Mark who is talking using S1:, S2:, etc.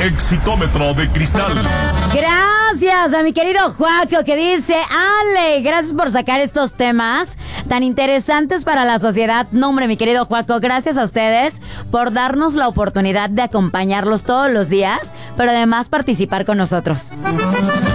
S1: Exitómetro de cristal.
S2: Gracias a mi querido Juaco, que dice: Ale, gracias por sacar estos temas tan interesantes para la sociedad. No, hombre, mi querido Juaco, gracias a ustedes por darnos la oportunidad de acompañarlos todos los días, pero además participar con nosotros.